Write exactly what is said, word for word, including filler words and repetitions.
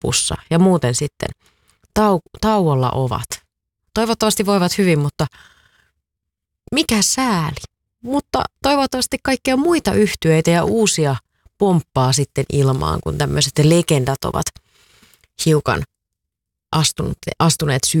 lappussa ja muuten sitten tau- tauolla ovat. Toivottavasti voivat hyvin, mutta mikä sääli. Mutta toivottavasti kaikkia muita yhtyeitä ja uusia pomppaa sitten ilmaan, kun tämmöiset legendat ovat hiukan astunut, astuneet